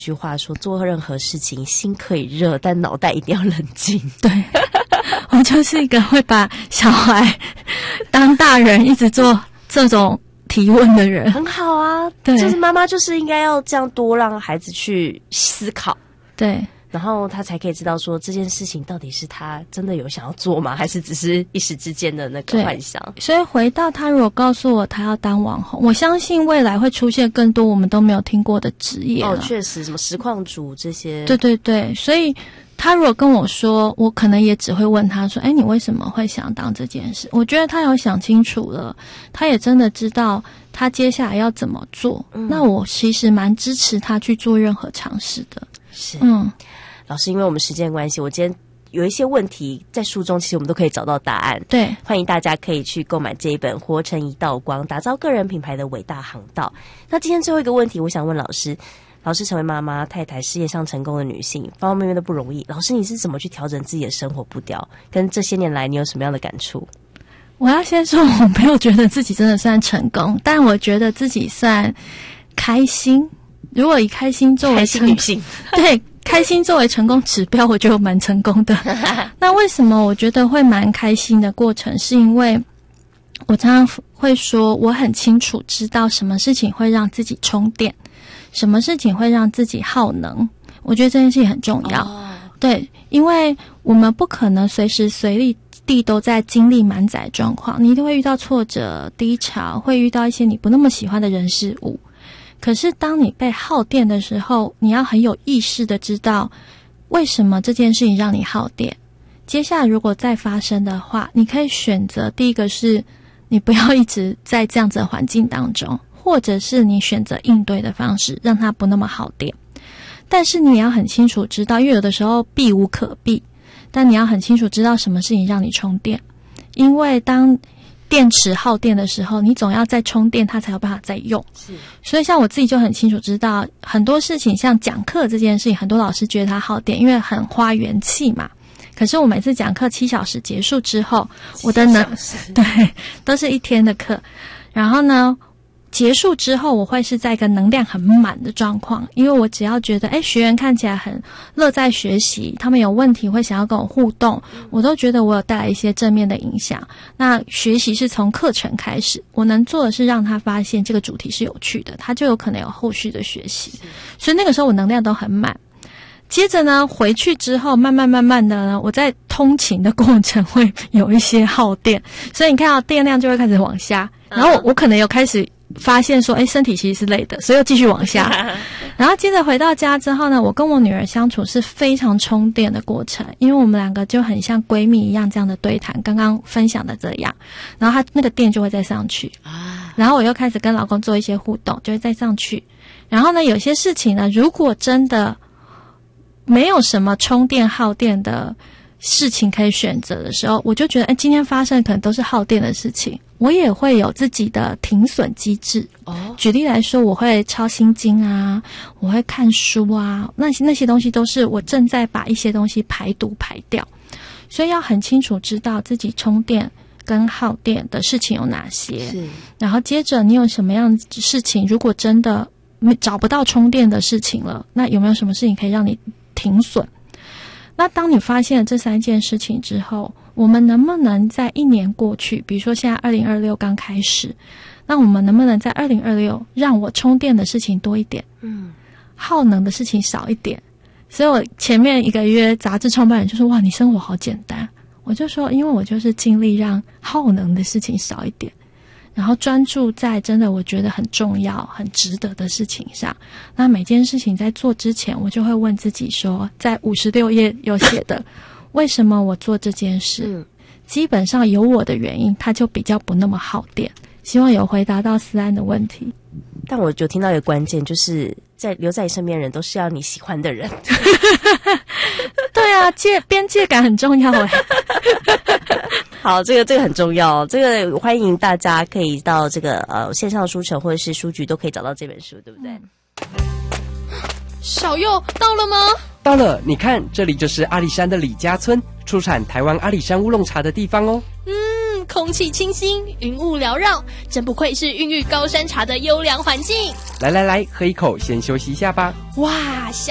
句话说，做任何事情心可以热，但脑袋一定要冷静。 对，我就是一个会把小孩当大人一直做这种提问的人。 很好啊，对，就是妈妈就是应该要这样多让孩子去思考。 对， 然后他才可以知道说这件事情到底是他真的有想要做吗，还是只是一时之间的那个幻想。 所以回到他如果告诉我他要当网红，我相信未来会出现更多我们都没有听过的职业。 哦，确实，什么实况主这些。 对对对，所以他如果跟我说，我可能也只会问他说，你为什么会想当这件事？我觉得他有想清楚了，他也真的知道他接下来要怎么做。那我其实蛮支持他去做任何尝试的。 是，老师，因为我们时间关系，我今天有一些问题在书中，其实我们都可以找到答案。 对， 欢迎大家可以去购买这一本《活成一道光：打造个人品牌的伟大航道》。那今天最后一个问题，我想问老师，老师成为妈妈、太太、事业上成功的女性，方方面面都不容易。老师，你是怎么去调整自己的生活步调？跟这些年来，你有什么样的感触？ 我要先说，我没有觉得自己真的算成功，但我觉得自己算开心。如果以开心作为开心女性， 对。开心作为成功指标，我觉得蛮成功的。那为什么我觉得会蛮开心的过程，是因为我常常会说，我很清楚知道什么事情会让自己充电，什么事情会让自己耗能。我觉得这件事情很重要。对，因为我们不可能随时随地都在经历满载状况，你一定会遇到挫折、低潮，会遇到一些你不那么喜欢的人事物。可是当你被耗电的时候，你要很有意识的知道为什么这件事情让你耗电。接下来如果再发生的话，你可以选择第一个是你不要一直在这样子的环境当中，或者是你选择应对的方式，让它不那么耗电。但是你也要很清楚知道，因为有的时候避无可避，但你要很清楚知道什么事情让你充电。因为当电池耗电的时候，你总要再充电，它才有办法再用。是，所以像我自己就很清楚知道，很多事情像讲课这件事情，很多老师觉得它耗电，因为很花元气嘛。可是我每次讲课7小时结束之后，我的对，都是1天的课。然后呢，结束之后我会是在一个能量很满的状况，因为我只要觉得学员看起来很乐在学习，他们有问题会想要跟我互动，我都觉得我有带来一些正面的影响。那学习是从课程开始，我能做的是让他发现这个主题是有趣的，他就有可能有后续的学习。所以那个时候我能量都很满。接着呢，回去之后慢慢的呢，我在通勤的过程会有一些耗电，所以你看到电量就会开始往下，然后我可能有开始发现说身体其实是累的，所以又继续往下。然后接着回到家之后呢，我跟我女儿相处是非常充电的过程，因为我们两个就很像闺蜜一样这样的对谈，刚刚分享的这样，然后她那个电就会再上去，然后我又开始跟老公做一些互动，就会再上去。然后呢，有些事情呢，如果真的没有什么充电耗电的事情可以选择的时候，我就觉得今天发生的可能都是耗电的事情，我也会有自己的停损机制。举例来说，我会抄心经啊，我会看书啊，那些东西都是我正在把一些东西排毒排掉。所以要很清楚知道自己充电跟耗电的事情有哪些，然后接着你有什么样的事情，如果真的找不到充电的事情了，那有没有什么事情可以让你停损？那当你发现了这3件事情之后，我们能不能在1年过去，比如说现在2026刚开始，那我们能不能在2026让我充电的事情多一点，耗能的事情少一点？所以我前面1个月杂志创办人就说，哇，你生活好简单。我就说，因为我就是尽力让耗能的事情少一点，然后专注在真的我觉得很重要很值得的事情上。那每件事情在做之前，我就会问自己说，在56页有写的为什么我做这件事，基本上有我的原因，它就比较不那么耗电。希望有回答到思安的问题。 但我就听到一个关键，就是留在你身边的人都是要你喜欢的人。 对啊，边界感很重要。 好，这个很重要。这个欢迎大家可以到这个线上书城或者是书局都可以找到这本书，对不对？ 小佑到了吗？ 到了，你看，这里就是阿里山的李家村，出产台湾阿里山乌龙茶的地方哦。 空气清新，云雾缭绕，真不愧是孕育高山茶的优良环境。 来，喝一口，先休息一下吧。 哇，